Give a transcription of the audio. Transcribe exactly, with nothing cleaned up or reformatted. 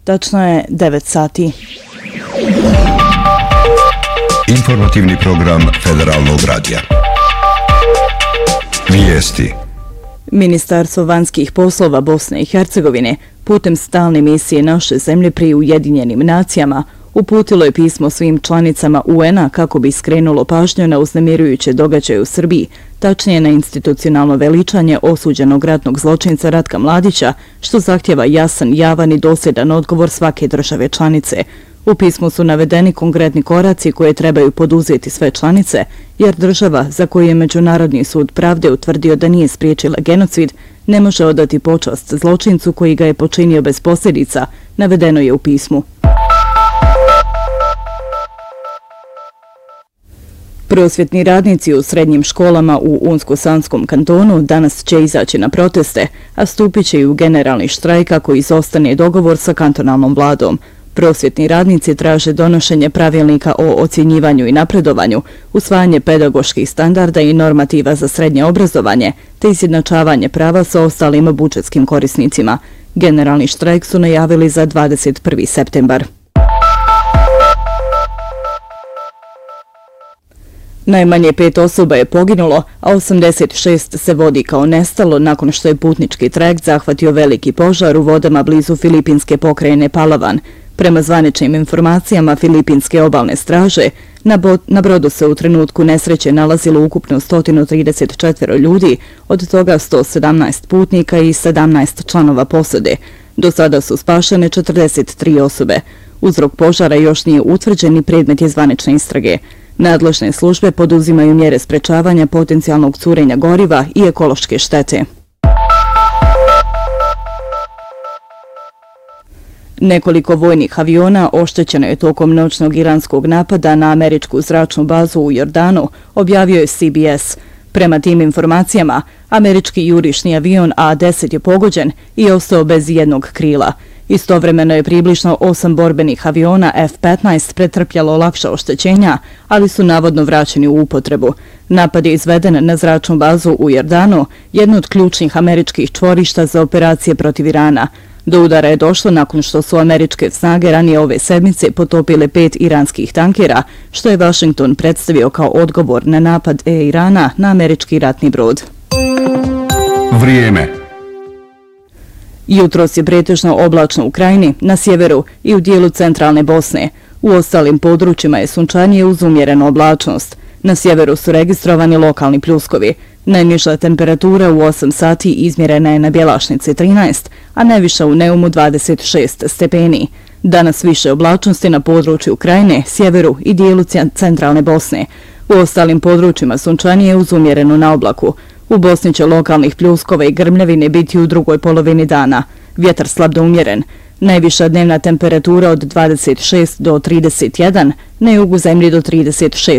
Tačno je devet sati. Informativni program Federalnog radija. Vijesti. Ministarstvo vanjskih poslova Bosne i Hercegovine putem stalne misije naše zemlje pri Ujedinjenim nacijama uputilo je pismo svim članicama U N-a kako bi skrenulo pažnju na uznemirujuće događaje u Srbiji, tačnije na institucionalno veličanje osuđenog ratnog zločinca Ratka Mladića, što zahtjeva jasan, javan i dosljedan odgovor svake države članice. U pismu su navedeni konkretni koraci koje trebaju poduzeti sve članice, jer država za koju je Međunarodni sud pravde utvrdio da nije spriječila genocid, ne može odati počast zločincu koji ga je počinio bez posljedica, navedeno je u pismu. Prosvjetni radnici u srednjim školama u Unsko-Sanskom kantonu danas će izaći na proteste, a stupit će i u generalni štrajk ako izostane dogovor sa kantonalnom vladom. Prosvjetni radnici traže donošenje pravilnika o ocjenjivanju i napredovanju, usvajanje pedagoških standarda i normativa za srednje obrazovanje, te izjednačavanje prava sa ostalim budžetskim korisnicima. Generalni štrajk su najavili za dvadeset prvi septembar. Najmanje pet osoba je poginulo, a osamdeset šest se vodi kao nestalo nakon što je putnički trajekt zahvatio veliki požar u vodama blizu filipinske pokrajine Palawan. Prema zvaničnim informacijama Filipinske obalne straže, na, bo- na brodu se u trenutku nesreće nalazilo ukupno sto trideset četiri ljudi, od toga sto sedamnaest putnika i sedamnaest članova posade. Do sada su spašene četrdeset tri osobe. Uzrok požara još nije utvrđen i predmet je zvanične istrage. Nadležne službe poduzimaju mjere sprečavanja potencijalnog curenja goriva i ekološke štete. Nekoliko vojnih aviona oštećeno je tokom noćnog iranskog napada na američku zračnu bazu u Jordanu, objavio je C B S. Prema tim informacijama, američki jurišni avion A deset je pogođen i ostao bez jednog krila. Istovremeno je približno osam borbenih aviona F petnaest pretrpjelo lakša oštećenja, ali su navodno vraćeni u upotrebu. Napad je izveden na zračnu bazu u Jordanu, jednu od ključnih američkih čvorišta za operacije protiv Irana. Do udara je došlo nakon što su američke snage ranije ove sedmice potopile pet iranskih tankera, što je Washington predstavio kao odgovor na napad E Irana na američki ratni brod. Vrijeme. Jutros je pretežno oblačno u krajini, na sjeveru i u dijelu centralne Bosne. U ostalim područjima je sunčanije uz umjerenu oblačnost. Na sjeveru su registrovani lokalni pljuskovi. Najniža temperatura u osam sati izmjerena je na Bjelašnici trinaest, a najviša u Neumu dvadeset šest stepeni. Danas više oblačnosti na području krajine, sjeveru i dijelu centralne Bosne. U ostalim područjima sunčanije uz umjerenu na oblaku. U Bosni će lokalnih pljuskova i grmljavine biti u drugoj polovini dana. Vjetar slab do umjeren. Najviša dnevna temperatura od dvadeset šest do trideset jedan, na jugu zemlje do trideset šest